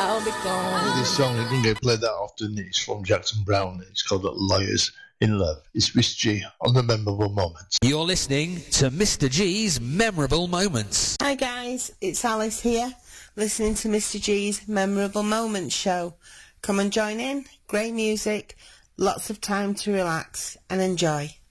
I'll be gone. This song, it doesn't get played that often. It's from Jackson Browne. It's called Lawyers in Love. It's Mr. G on the Memorable Moments. You're listening to Mr. G's Memorable Moments. Hi guys, it's Alice here, listening to Mr. G's Memorable Moments show. Come and join in. Great music, lots of time to relax and enjoy.